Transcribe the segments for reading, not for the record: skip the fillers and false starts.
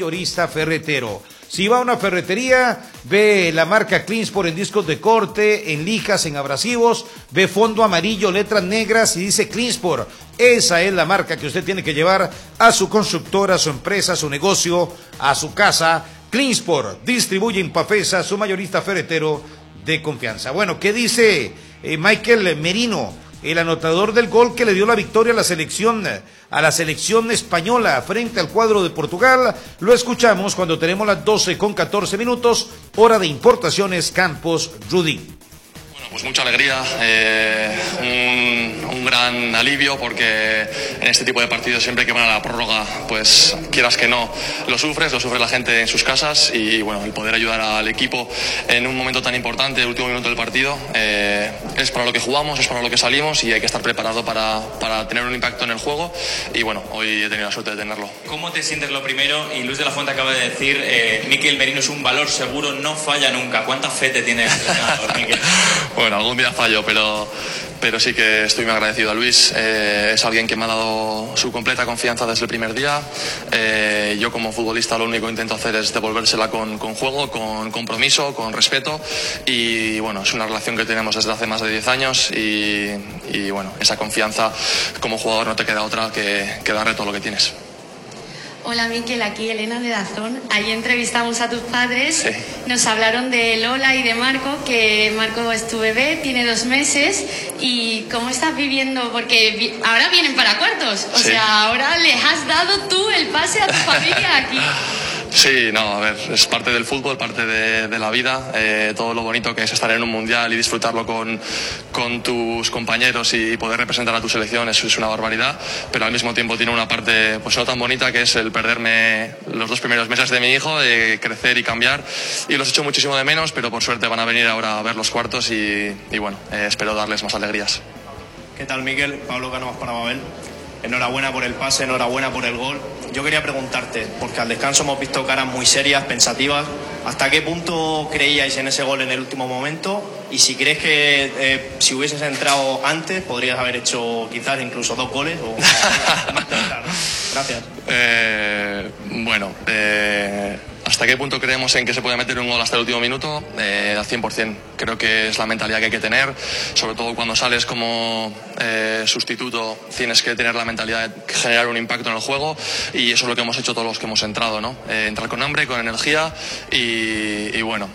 mayorista ferretero. Si va a una ferretería, ve la marca Cleansport en discos de corte, en lijas, en abrasivos, ve fondo amarillo, letras negras y dice Cleansport. Esa es la marca que usted tiene que llevar a su constructora, a su empresa, a su negocio, a su casa. Cleansport distribuye en Pafesa, su mayorista ferretero de confianza. Bueno, ¿qué dice Mikel Merino, el anotador del gol que le dio la victoria a la selección española frente al cuadro de Portugal? Lo escuchamos cuando tenemos las 12:14, hora de Importaciones Campos Rudy. Bueno, pues mucha alegría, un gran alivio, porque en este tipo de partidos siempre que van a la prórroga, pues quieras que no, lo sufre la gente en sus casas, y bueno, el poder ayudar al equipo en un momento tan importante, el último minuto del partido, es para lo que jugamos, es para lo que salimos, y hay que estar preparado para tener un impacto en el juego, y bueno, hoy he tenido la suerte de tenerlo. ¿Cómo te sientes, lo primero? Y Luis de la Fuente acaba de decir, Mikel Merino es un valor seguro, no falla nunca. ¿Cuánta fe te tiene el entrenador, Mikel? Bueno, algún día fallo, pero sí que estoy muy agradecido a Luis. Es alguien que me ha dado su completa confianza desde el primer día. Yo como futbolista lo único que intento hacer es devolvérsela con juego, con compromiso, con respeto, y bueno, es una relación que tenemos desde hace más de 10 años, y bueno, esa confianza como jugador no te queda otra que darle todo lo que tienes. Hola Mikel, aquí Elena de Dazón. Ayer entrevistamos a tus padres, sí. Nos hablaron de Lola y de Marco, que Marco es tu bebé, tiene 2 meses. ¿Y cómo estás viviendo? Porque ahora vienen para cuartos, o sea, ahora les has dado tú el pase a tu familia aquí. Sí, no, a ver, es parte del fútbol, parte de la vida, todo lo bonito que es estar en un mundial y disfrutarlo con tus compañeros y poder representar a tu selección, eso es una barbaridad, pero al mismo tiempo tiene una parte pues no tan bonita, que es el perderme los 2 primeros meses de mi hijo, de crecer y cambiar, y los echo muchísimo de menos, pero por suerte van a venir ahora a ver los cuartos, y bueno, espero darles más alegrías. ¿Qué tal, Mikel? Pablo Cánovas para Babel. Enhorabuena por el pase, enhorabuena por el gol. Yo quería preguntarte, porque al descanso hemos visto caras muy serias, pensativas. ¿Hasta qué punto creíais en ese gol en el último momento? Y si crees que si hubieses entrado antes, podrías haber hecho quizás incluso 2 goles o más temprano. Gracias. ¿Hasta qué punto creemos en que se puede meter un gol hasta el último minuto? Al 100%. Creo que es la mentalidad que hay que tener, sobre todo cuando sales como sustituto, tienes que tener la mentalidad de generar un impacto en el juego, y eso es lo que hemos hecho todos los que hemos entrado, ¿no? Entrar con hambre, con energía, y bueno,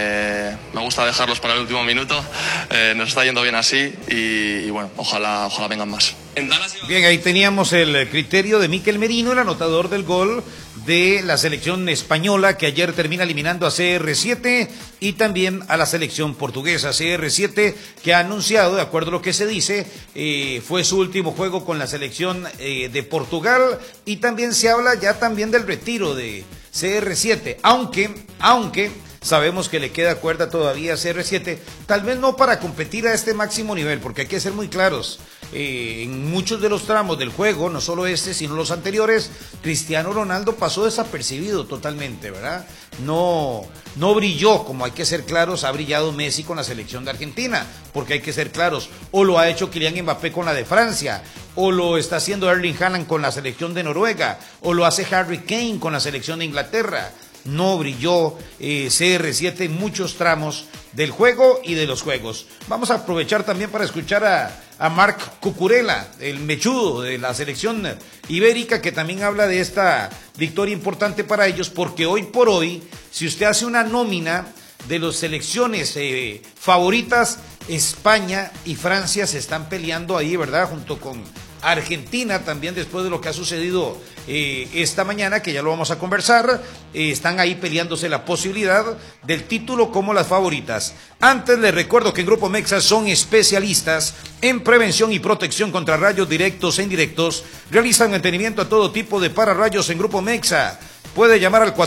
me gusta dejarlos para el último minuto, nos está yendo bien así, y bueno, ojalá vengan más. Bien, ahí teníamos el criterio de Mikel Merino, el anotador del gol de la selección española, que ayer termina eliminando a CR7 y también a la selección portuguesa. CR7 que ha anunciado, de acuerdo a lo que se dice, fue su último juego con la selección de Portugal, y también se habla ya también del retiro de CR7, aunque sabemos que le queda cuerda todavía a CR7, tal vez no para competir a este máximo nivel, porque hay que ser muy claros. En muchos de los tramos del juego, no solo este, sino los anteriores, Cristiano Ronaldo pasó desapercibido totalmente, ¿verdad? No brilló, como hay que ser claros, ha brillado Messi con la selección de Argentina, porque hay que ser claros, o lo ha hecho Kylian Mbappé con la de Francia, o lo está haciendo Erling Haaland con la selección de Noruega, o lo hace Harry Kane con la selección de Inglaterra. No brilló CR7 en muchos tramos del juego y de los juegos. Vamos a aprovechar también para escuchar a Marc Cucurella, el mechudo de la selección ibérica, que también habla de esta victoria importante para ellos, porque hoy por hoy, si usted hace una nómina de las selecciones favoritas, España y Francia se están peleando ahí, ¿verdad? Junto con Argentina también, después de lo que ha sucedido esta mañana, que ya lo vamos a conversar, están ahí peleándose la posibilidad del título como las favoritas. Antes les recuerdo que en Grupo Mexa son especialistas en prevención y protección contra rayos directos e indirectos. Realizan mantenimiento a todo tipo de pararrayos en Grupo Mexa. Puede llamar al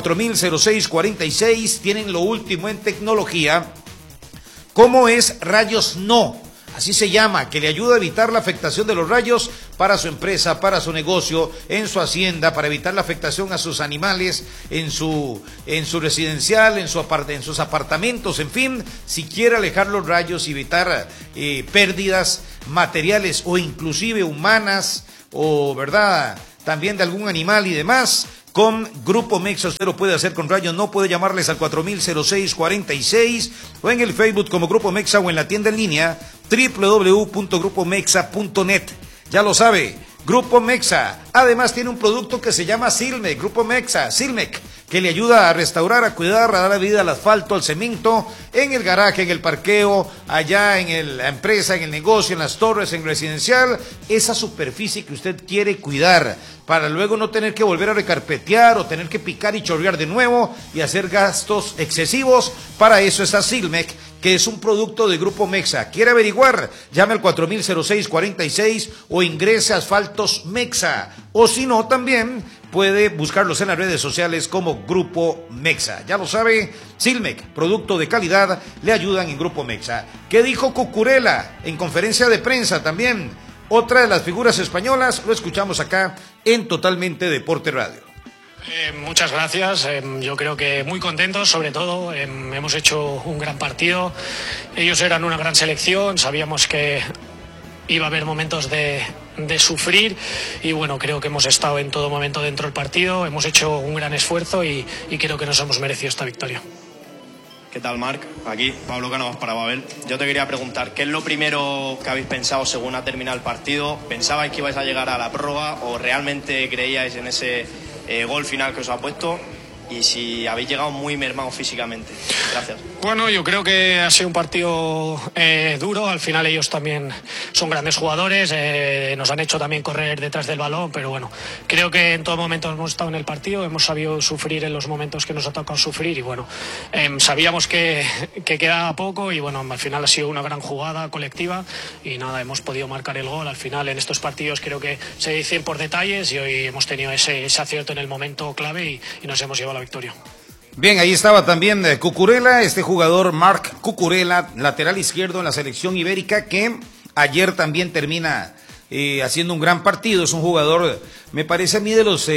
4000-0646, tienen lo último en tecnología. ¿Cómo es Rayos No? Así se llama, que le ayuda a evitar la afectación de los rayos para su empresa, para su negocio, en su hacienda, para evitar la afectación a sus animales, en su residencial, en sus apartamentos, en fin, si quiere alejar los rayos y evitar pérdidas materiales o inclusive humanas, o verdad, también de algún animal y demás. con Grupo Mexa. Usted lo puede hacer con radio, no puede llamarles al 4006-46 o en el Facebook como Grupo Mexa o en la tienda en línea www.grupomexa.net. Ya lo sabe, Grupo Mexa. Además tiene un producto que se llama Silmec, Grupo Mexa, Silmec, que le ayuda a restaurar, a cuidar, a dar vida al asfalto, al cemento, en el garaje, en el parqueo, allá en la empresa, en el negocio, en las torres, en residencial, esa superficie que usted quiere cuidar, para luego no tener que volver a recarpetear o tener que picar y chorrear de nuevo y hacer gastos excesivos. Para eso está Silmec, que es un producto de Grupo Mexa. ¿Quiere averiguar? Llame al 4006-46 o ingrese a Asfaltos Mexa. O si no, también puede buscarlos en las redes sociales como Grupo Mexa. Ya lo sabe, Silmec, producto de calidad, le ayudan en Grupo Mexa. ¿Qué dijo Cucurella en conferencia de prensa también? Otra de las figuras españolas, lo escuchamos acá en Totalmente Deporte Radio. Muchas gracias, yo creo que muy contentos, sobre todo, hemos hecho un gran partido, ellos eran una gran selección, sabíamos que iba a haber momentos de sufrir y bueno, creo que hemos estado en todo momento dentro del partido, hemos hecho un gran esfuerzo y creo que nos hemos merecido esta victoria. ¿Qué tal, Marc? Aquí, Pablo Cánovas para Babel. Yo te quería preguntar, ¿qué es lo primero que habéis pensado según ha terminado el partido? ¿Pensabais que ibais a llegar a la prórroga o realmente creíais en ese gol final que os ha puesto? Y si habéis llegado muy mermados físicamente. Gracias. Bueno, yo creo que ha sido un partido duro. Al final ellos también son grandes jugadores, nos han hecho también correr detrás del balón, pero bueno, creo que en todo momento hemos estado en el partido, hemos sabido sufrir en los momentos que nos ha tocado sufrir y bueno, sabíamos que quedaba poco y bueno, al final ha sido una gran jugada colectiva y nada, hemos podido marcar el gol. Al final en estos partidos creo que se dicen por detalles y hoy hemos tenido ese acierto en el momento clave y nos hemos llevado la victoria. Bien, ahí estaba también Cucurella, este jugador Marc Cucurella, lateral izquierdo en la selección ibérica, que ayer también termina haciendo un gran partido. Es un jugador, me parece a mí, de los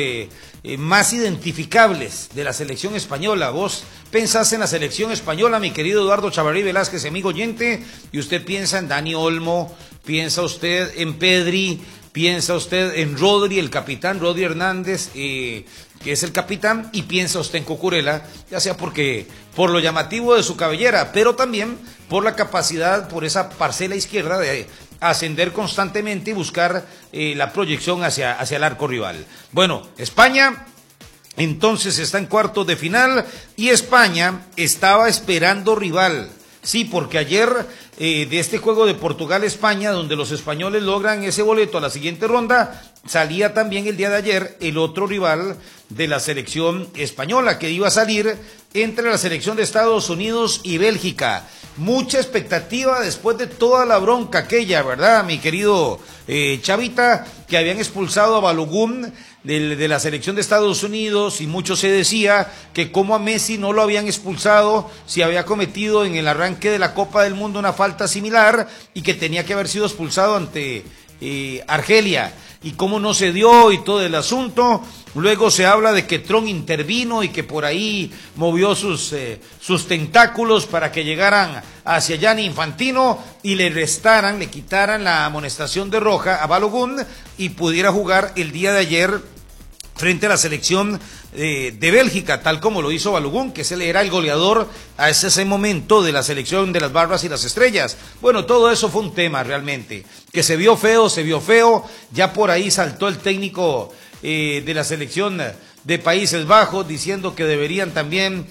más identificables de la selección española. Vos pensás en la selección española, mi querido Eduardo Chavarrí Velázquez, amigo oyente, y usted piensa en Dani Olmo, piensa usted en Pedri, piensa usted en Rodri, el capitán, Rodri Hernández, que es el capitán, y piensa usted en Cucurella, ya sea por lo llamativo de su cabellera, pero también por la capacidad, por esa parcela izquierda de ascender constantemente y buscar la proyección hacia el arco rival. Bueno, España entonces está en cuartos de final y España estaba esperando rival. Sí, porque ayer de este juego de Portugal-España, donde los españoles logran ese boleto a la siguiente ronda, salía también el día de ayer el otro rival de la selección española, que iba a salir entre la selección de Estados Unidos y Bélgica. Mucha expectativa después de toda la bronca aquella, ¿verdad, mi querido Chavita? Que habían expulsado a Balogun de la selección de Estados Unidos y mucho se decía que como a Messi no lo habían expulsado si había cometido en el arranque de la Copa del Mundo una falta similar y que tenía que haber sido expulsado ante Argelia, y cómo no se dio y todo el asunto. Luego se habla de que Trump intervino y que por ahí movió sus tentáculos para que llegaran hacia Gianni Infantino y le quitaran la amonestación de roja a Balogun y pudiera jugar el día de ayer frente a la selección de Bélgica, tal como lo hizo Balogun, que era el goleador a ese momento de la selección de las Barbas y las Estrellas. Bueno, todo eso fue un tema realmente, que se vio feo, ya por ahí saltó el técnico de la selección de Países Bajos diciendo que deberían también,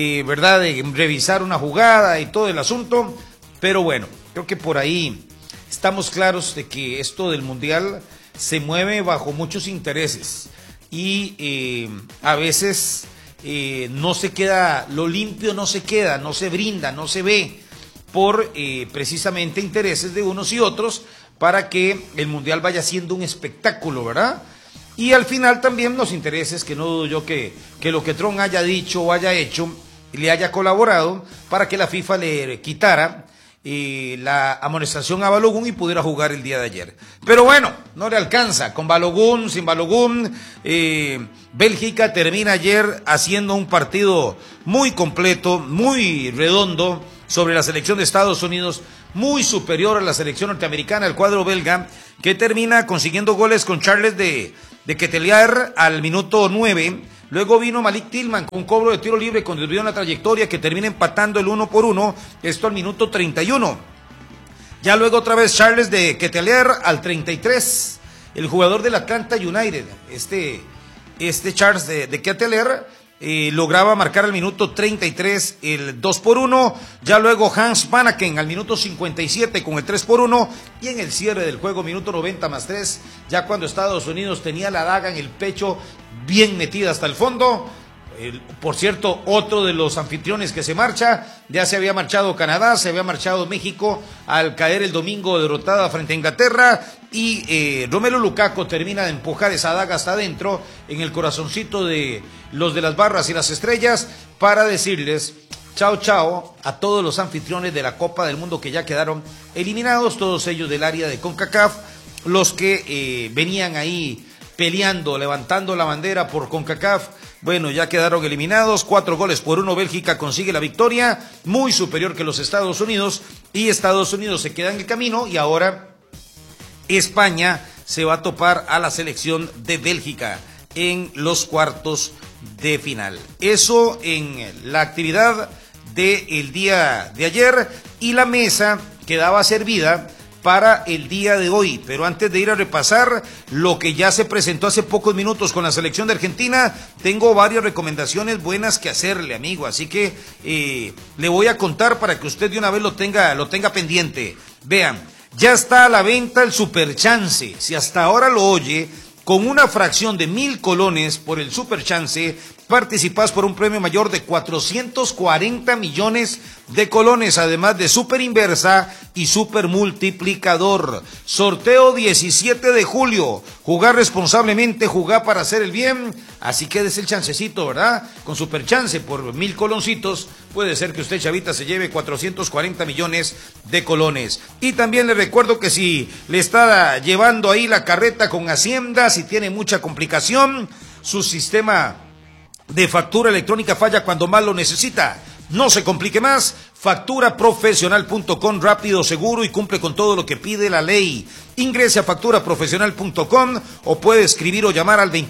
revisar una jugada y todo el asunto, pero bueno, creo que por ahí estamos claros de que esto del Mundial se mueve bajo muchos intereses. Y a veces no se queda, lo limpio no se queda, no se brinda, no se ve por precisamente intereses de unos y otros para que el Mundial vaya siendo un espectáculo, ¿verdad? Y al final también los intereses, que no dudo yo que lo que Trump haya dicho o haya hecho le haya colaborado para que la FIFA le quitara la amonestación a Balogun y pudiera jugar el día de ayer. Pero bueno, no le alcanza, con Balogun, sin Balogun. Bélgica termina ayer haciendo un partido muy completo, muy redondo sobre la selección de Estados Unidos, muy superior a la selección norteamericana, el cuadro belga, que termina consiguiendo goles con Charles de Ketelaere al minuto 9, luego vino Malik Tillman con un cobro de tiro libre con desvío en la trayectoria que termina empatando el 1-1, esto al minuto 31. Ya luego otra vez Charles de Ketelaere al 33, el jugador del Atlanta United, este Charles de Ketelaere, lograba marcar al minuto 33 el 2-1, ya luego Hans Vanaken al minuto 57 con el 3-1, y en el cierre del juego, minuto 90+3, ya cuando Estados Unidos tenía la daga en el pecho bien metida hasta el fondo. Por cierto, otro de los anfitriones que se marcha, ya se había marchado Canadá, se había marchado México al caer el domingo derrotada frente a Inglaterra, y Romelu Lukaku termina de empujar esa daga hasta adentro en el corazoncito de los de las barras y las estrellas para decirles chao chao a todos los anfitriones de la Copa del Mundo que ya quedaron eliminados, todos ellos del área de CONCACAF, los que venían ahí peleando, levantando la bandera por CONCACAF. Bueno, ya quedaron eliminados, 4-1, Bélgica consigue la victoria, muy superior que los Estados Unidos, y Estados Unidos se queda en el camino, y ahora España se va a topar a la selección de Bélgica en los cuartos de final. Eso en la actividad del día de ayer, y la mesa quedaba servida para el día de hoy. Pero antes de ir a repasar lo que ya se presentó hace pocos minutos con la selección de Argentina, tengo varias recomendaciones buenas que hacerle, amigo, así que le voy a contar para que usted de una vez lo tenga pendiente. Vean, ya está a la venta el Super Chance. Si hasta ahora lo oye, con una fracción de 1,000 colones por el Super Chance, participás por un premio mayor de 440 millones de colones, además de Super Inversa y Super Multiplicador. Sorteo 17 de julio. Jugar responsablemente, jugar para hacer el bien. Así que des el chancecito, ¿verdad? Con Super Chance por 1,000 coloncitos, puede ser que usted, chavita, se lleve 440 millones de colones. Y también le recuerdo que si le está llevando ahí la carreta con Hacienda, si tiene mucha complicación, su sistema de factura electrónica falla cuando más lo necesita. No se complique más, facturaprofesional.com, rápido, seguro y cumple con todo lo que pide la ley. Ingrese a facturaprofesional.com o puede escribir o llamar al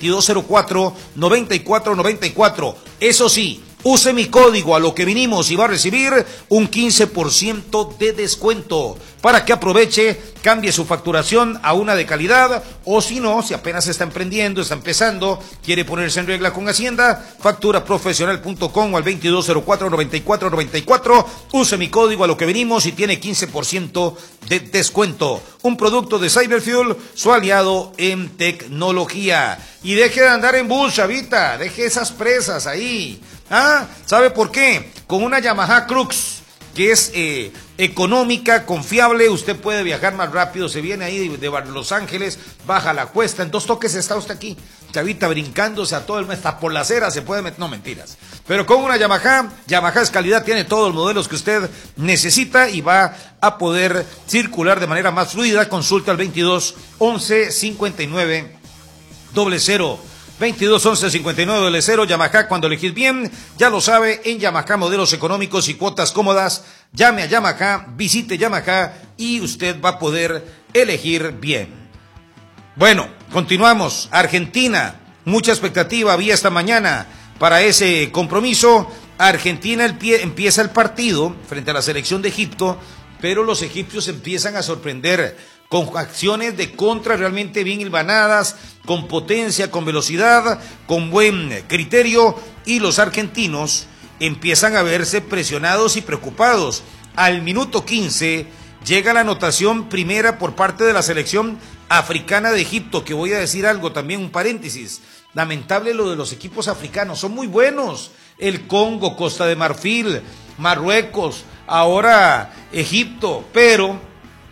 2204-9494. Eso sí, use mi código a lo que vinimos y va a recibir un 15% de descuento para que aproveche, cambie su facturación a una de calidad, o si no, si apenas está emprendiendo, está empezando, quiere ponerse en regla con Hacienda, facturaprofesional.com o al 2204-9494, use mi código a lo que venimos y tiene 15% de descuento. Un producto de Cyberfuel, su aliado en tecnología. Y deje de andar en bus, chavita, deje esas presas ahí. ¿Sabe por qué? Con una Yamaha Crux, que es económica, confiable, usted puede viajar más rápido, se viene ahí de Los Ángeles, baja la cuesta, en 2 toques está usted aquí, chavita, brincándose a todo el mes, hasta por la acera se puede meter, no mentiras, pero con una Yamaha es calidad, tiene todos los modelos que usted necesita y va a poder circular de manera más fluida. Consulta al 22 11 59 00. 22 11 59 00, Yamaha, cuando elegís bien, ya lo sabe, en Yamaha modelos económicos y cuotas cómodas. Llame a Yamaha, visite Yamaha y usted va a poder elegir bien. Bueno, continuamos. Argentina, mucha expectativa había esta mañana para ese compromiso. Argentina empieza el partido frente a la selección de Egipto, pero los egipcios empiezan a sorprender con acciones de contra realmente bien hilvanadas, con potencia, con velocidad, con buen criterio, y los argentinos empiezan a verse presionados y preocupados. Al minuto 15 llega la anotación primera por parte de la selección africana de Egipto, que voy a decir algo también, un paréntesis. Lamentable lo de los equipos africanos, son muy buenos. El Congo, Costa de Marfil, Marruecos, ahora Egipto, pero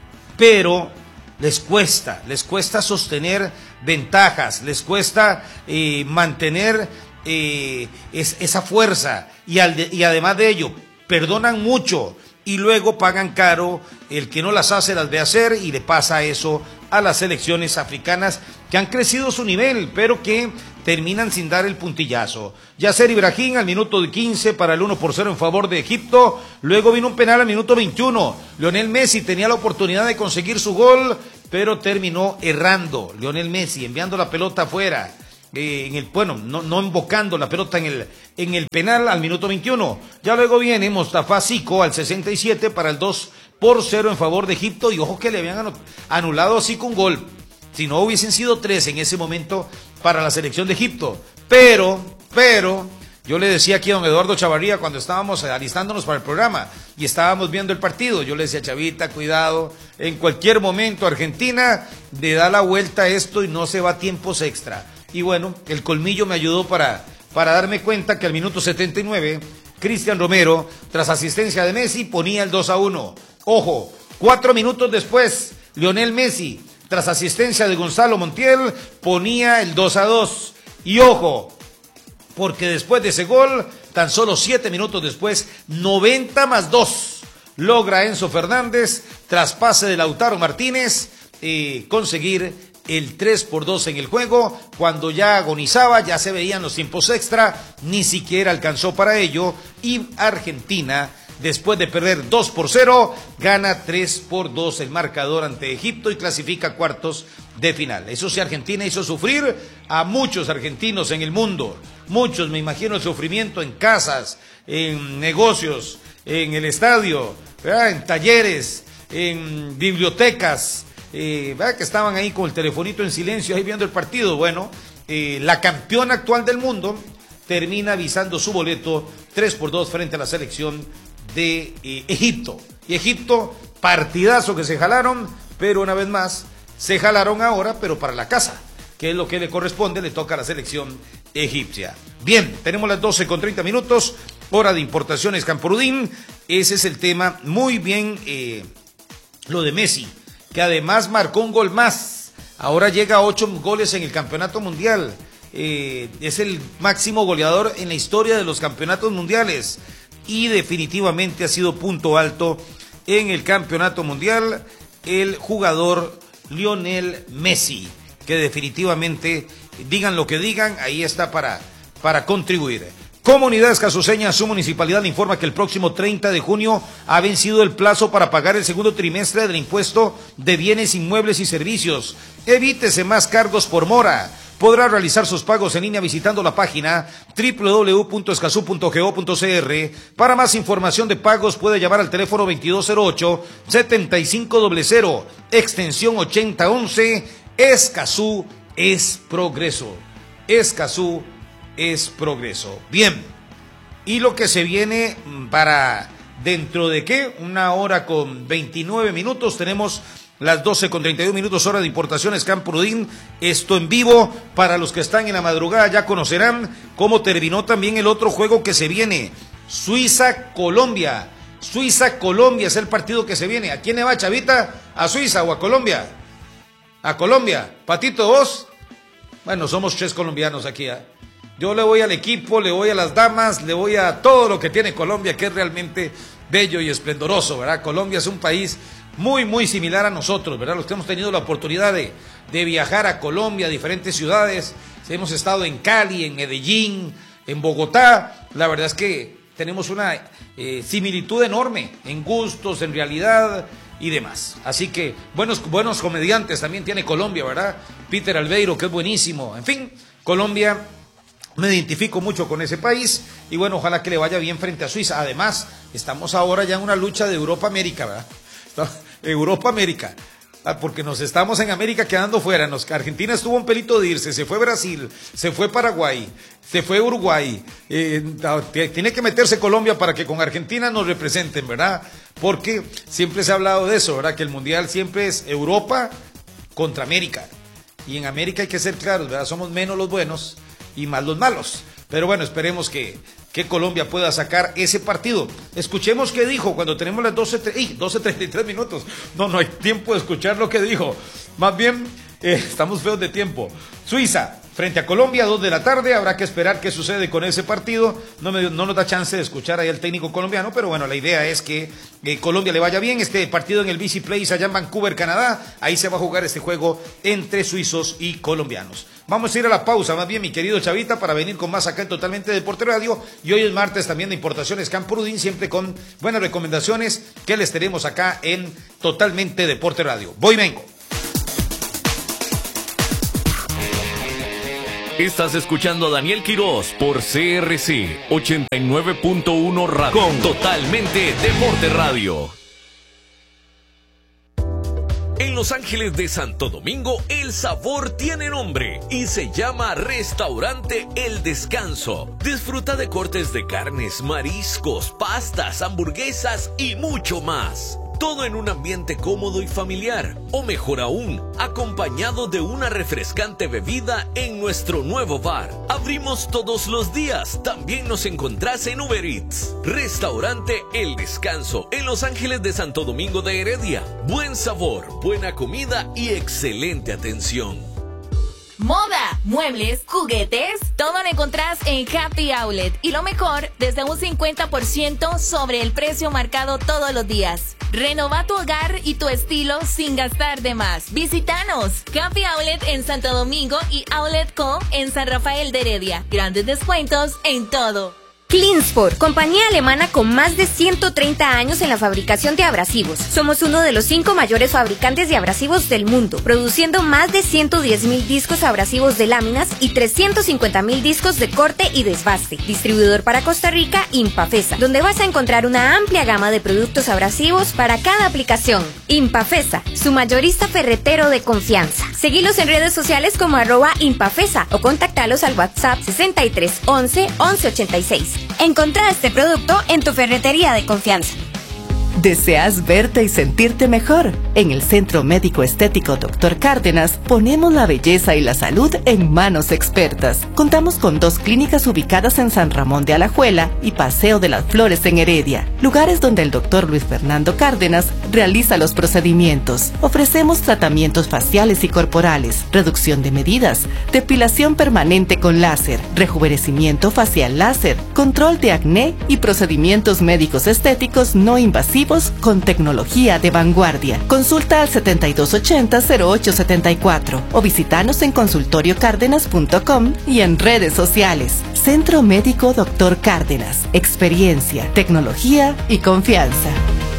les cuesta sostener ventajas, les cuesta mantener esa fuerza, y además de ello, perdonan mucho y luego pagan caro. El que no las hace las ve hacer, y le pasa eso a las selecciones africanas que han crecido su nivel, pero que terminan sin dar el puntillazo. Yasser Ibrahim al minuto 15 para el 1-0 en favor de Egipto. Luego vino un penal al minuto 21. Lionel Messi tenía la oportunidad de conseguir su gol, pero terminó errando. Lionel Messi enviando la pelota afuera. no invocando la pelota en el penal al minuto 21. Ya luego viene Mostafa Zico al 67 para el 2-0 en favor de Egipto, y ojo que le habían anulado a Zico un gol. Si no hubiesen sido 3 en ese momento para la selección de Egipto. Pero, yo le decía aquí a don Eduardo Chavarría cuando estábamos alistándonos para el programa y estábamos viendo el partido, yo le decía, Chavita, cuidado, en cualquier momento Argentina le da la vuelta a esto y no se va a tiempos extra. Y bueno, el colmillo me ayudó para darme cuenta que al minuto 79, Cristian Romero, tras asistencia de Messi, ponía el 2-1. Ojo, 4 minutos después, Lionel Messi, tras asistencia de Gonzalo Montiel, ponía el 2-2. Y ojo, porque después de ese gol, tan solo 7 minutos después, 90+2, logra Enzo Fernández, tras pase de Lautaro Martínez, conseguir el 3-2 en el juego. Cuando ya agonizaba, ya se veían los tiempos extra, ni siquiera alcanzó para ello, y Argentina, después de perder 2-0, gana 3-2 el marcador ante Egipto y clasifica a cuartos de final. Eso sí, Argentina hizo sufrir a muchos argentinos en el mundo. Muchos, me imagino el sufrimiento en casas, en negocios, en el estadio, ¿verdad? En talleres, en bibliotecas, ¿verdad? Que estaban ahí con el telefonito en silencio, ahí viendo el partido. Bueno, la campeona actual del mundo termina avisando su boleto 3-2 frente a la selección de Egipto. Y Egipto, partidazo que se jalaron, pero una vez más, se jalaron ahora, pero para la casa, que es lo que le corresponde, le toca a la selección egipcia. Bien, tenemos las 12:30, hora de importaciones Camporudín. Ese es el tema. Muy bien, lo de Messi, que además marcó un gol más. Ahora llega a 8 goles en el campeonato mundial. Es el máximo goleador en la historia de los campeonatos mundiales. Y definitivamente ha sido punto alto en el campeonato mundial el jugador Lionel Messi, que definitivamente, digan lo que digan, ahí está para contribuir. Comunidad Escazúseña, su municipalidad le informa que el próximo 30 de junio ha vencido el plazo para pagar el segundo trimestre del impuesto de bienes inmuebles y servicios. Evítese más cargos por mora. Podrá realizar sus pagos en línea visitando la página www.escazú.go.cr. Para más información de pagos puede llamar al teléfono 2208-7500, extensión 8011. Escazú es progreso. Escazú es progreso. Bien, y lo que se viene para dentro de ¿qué? 1:29, tenemos las 12:31, hora de importaciones Camporudín. Esto en vivo para los que están en la madrugada, ya conocerán cómo terminó también el otro juego que se viene. Suiza-Colombia. Suiza-Colombia es el partido que se viene. ¿A quién le va, Chavita? ¿A Suiza o a Colombia? A Colombia. Patito, ¿vos? Bueno, somos 3 colombianos aquí, ¿eh? Yo le voy al equipo, le voy a las damas, le voy a todo lo que tiene Colombia, que es realmente bello y esplendoroso, ¿verdad? Colombia es un país muy, muy similar a nosotros, ¿verdad? Los que hemos tenido la oportunidad de viajar a Colombia, a diferentes ciudades, hemos estado en Cali, en Medellín, en Bogotá, la verdad es que tenemos una similitud enorme en gustos, en realidad y demás. Así que buenos comediantes también tiene Colombia, ¿verdad? Peter Albeiro, que es buenísimo. En fin, Colombia, me identifico mucho con ese país y bueno, ojalá que le vaya bien frente a Suiza. Además, estamos ahora ya en una lucha de Europa-América, ¿verdad? Europa-América, porque nos estamos en América quedando fuera. Argentina estuvo un pelito de irse, se fue Brasil, se fue Paraguay, se fue Uruguay. Tiene que meterse Colombia para que con Argentina nos representen, ¿verdad? Porque siempre se ha hablado de eso, ¿verdad? Que el mundial siempre es Europa contra América. Y en América hay que ser claros, ¿verdad? Somos menos los buenos y más los malos. Pero bueno, esperemos que Colombia pueda sacar ese partido. Escuchemos qué dijo cuando tenemos las 12:33. No hay tiempo de escuchar lo que dijo. Más bien, estamos feos de tiempo. Suiza, frente a Colombia, 2 de la tarde. Habrá que esperar qué sucede con ese partido. No nos da chance de escuchar ahí al técnico colombiano, pero bueno, la idea es que Colombia le vaya bien. Este partido en el BC Place allá en Vancouver, Canadá. Ahí se va a jugar este juego entre suizos y colombianos. Vamos a ir a la pausa, más bien, mi querido Chavita, para venir con más acá en Totalmente Deporte Radio. Y hoy es martes también de Importaciones Camporudín, siempre con buenas recomendaciones que les tenemos acá en Totalmente Deporte Radio. Voy y vengo. Estás escuchando a Daniel Quirós por CRC 89.1 Radio, con Totalmente Deporte Radio. En Los Ángeles de Santo Domingo, el sabor tiene nombre y se llama Restaurante El Descanso. Disfruta de cortes de carnes, mariscos, pastas, hamburguesas y mucho más. Todo en un ambiente cómodo y familiar, o mejor aún, acompañado de una refrescante bebida en nuestro nuevo bar. Abrimos todos los días, también nos encontrás en Uber Eats. Restaurante El Descanso, en Los Ángeles de Santo Domingo de Heredia. Buen sabor, buena comida y excelente atención. Moda, muebles, juguetes, todo lo encontrás en Happy Outlet. Y lo mejor, desde un 50% sobre el precio marcado todos los días. Renova tu hogar y tu estilo sin gastar de más. Visítanos. Happy Outlet en Santo Domingo y Outlet Co. en San Rafael de Heredia. Grandes descuentos en todo. Cleansport, compañía alemana con más de 130 años en la fabricación de abrasivos. Somos uno de los 5 mayores fabricantes de abrasivos del mundo, produciendo más de 110,000 discos abrasivos de láminas y 350,000 discos de corte y desbaste. Distribuidor para Costa Rica, Impafesa, donde vas a encontrar una amplia gama de productos abrasivos para cada aplicación. Impafesa, su mayorista ferretero de confianza. Seguilos en redes sociales como @Impafesa o contactalos al WhatsApp 63 11 11 86. Encontrá este producto en tu ferretería de confianza. ¿Deseas verte y sentirte mejor? En el Centro Médico Estético Dr. Cárdenas ponemos la belleza y la salud en manos expertas. Contamos con 2 clínicas ubicadas en San Ramón de Alajuela y Paseo de las Flores en Heredia, lugares donde el Dr. Luis Fernando Cárdenas realiza los procedimientos. Ofrecemos tratamientos faciales y corporales, reducción de medidas, depilación permanente con láser, rejuvenecimiento facial láser, control de acné y procedimientos médicos estéticos no invasivos con tecnología de vanguardia. Consulta al 7280-0874 o visítanos en consultoriocárdenas.com y en redes sociales. Centro Médico Dr. Cárdenas. Experiencia, tecnología y confianza.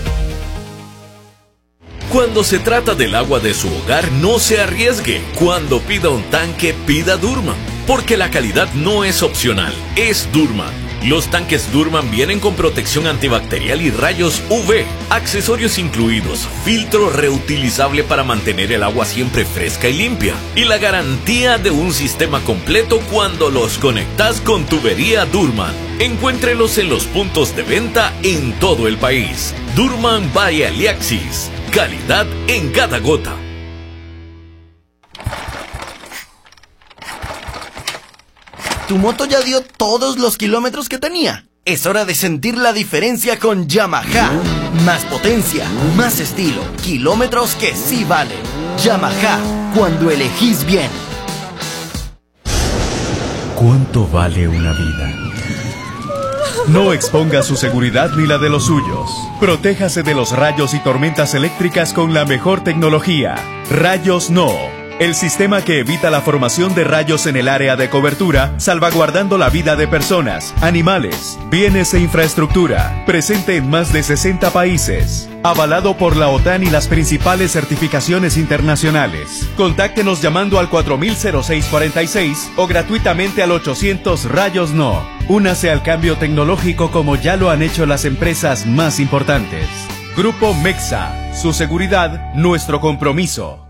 Cuando se trata del agua de su hogar, no se arriesgue. Cuando pida un tanque, pida Durman, porque la calidad no es opcional, es Durman. Los tanques Durman vienen con protección antibacterial y rayos UV, accesorios incluidos, filtro reutilizable para mantener el agua siempre fresca y limpia, y la garantía de un sistema completo cuando los conectas con tubería Durman. Encuéntrelos en los puntos de venta en todo el país. Durman by Aliaxis. Calidad en cada gota. Tu moto ya dio todos los kilómetros que tenía. Es hora de sentir la diferencia con Yamaha. Más potencia, más estilo, kilómetros que sí valen. Yamaha, cuando elegís bien. ¿Cuánto vale una vida? No exponga su seguridad ni la de los suyos. Protéjase de los rayos y tormentas eléctricas con la mejor tecnología. Rayos No. El sistema que evita la formación de rayos en el área de cobertura, salvaguardando la vida de personas, animales, bienes e infraestructura. Presente en más de 60 países. Avalado por la OTAN y las principales certificaciones internacionales. Contáctenos llamando al 400646 o gratuitamente al 800 Rayos No. Únase al cambio tecnológico como ya lo han hecho las empresas más importantes. Grupo Mexa. Su seguridad, nuestro compromiso.